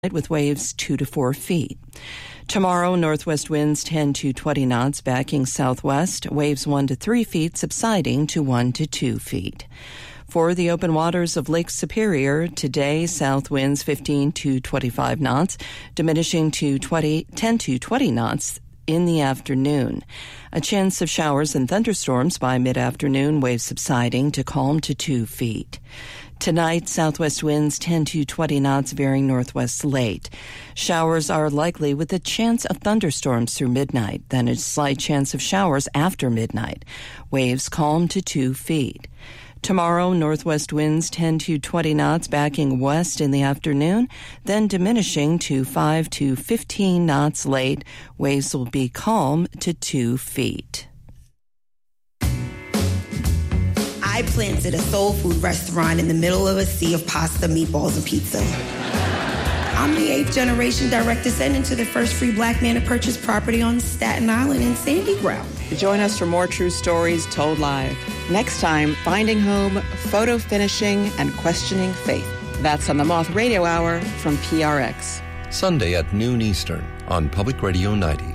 with waves 2 to 4 feet. Tomorrow, northwest winds 10 to 20 knots, backing southwest, waves 1 to 3 feet, subsiding to 1 to 2 feet. For the open waters of Lake Superior, today, south winds 15 to 25 knots, diminishing to 10 to 20 knots in the afternoon. A chance of showers and thunderstorms by mid-afternoon, waves subsiding to calm to 2 feet. Tonight, southwest winds 10 to 20 knots, veering northwest late. Showers are likely with a chance of thunderstorms through midnight, then a slight chance of showers after midnight. Waves calm to 2 feet. Tomorrow, northwest winds 10 to 20 knots, backing west in the afternoon, then diminishing to 5 to 15 knots late. Waves will be calm to 2 feet. I planted a soul food restaurant in the middle of a sea of pasta, meatballs, and pizza. I'm the 8th generation direct descendant to the first free black man to purchase property on Staten Island in Sandy Ground. Join us for more true stories told live. Next time, Finding Home, Photo Finishing, and Questioning Faith. That's on the Moth Radio Hour from PRX. Sunday at noon Eastern on Public Radio 90.